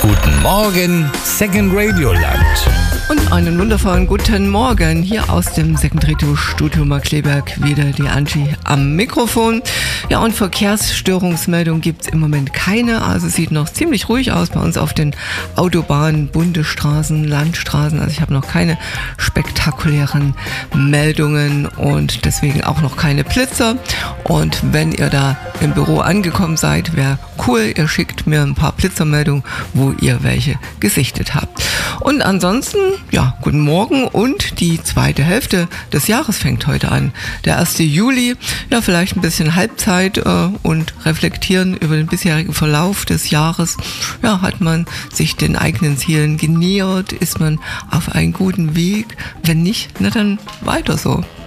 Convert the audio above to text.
Guten Morgen, Second Radio Land. Und einen wundervollen guten Morgen hier aus dem Second Radio Studio Markkleeberg. Wieder die Angie am Mikrofon. Ja, und Verkehrsstörungsmeldung gibt's im Moment keine. Also sieht noch ziemlich ruhig aus bei uns auf den Autobahnen, Bundesstraßen, Landstraßen. Also ich habe noch keine spektakulären Meldungen und deswegen auch noch keine Blitzer. Und wenn ihr da im Büro angekommen seid, wäre cool, ihr schickt mir ein paar Blitzermeldungen, wo ihr welche gesichtet habt. Und ansonsten, ja, guten Morgen und die zweite Hälfte des Jahres fängt heute an. Der 1. Juli, ja, vielleicht ein bisschen Halbzeit und reflektieren über den bisherigen Verlauf des Jahres. Ja, hat man sich den eigenen Zielen genähert? Ist man auf einem guten Weg? Wenn nicht, na dann weiter so.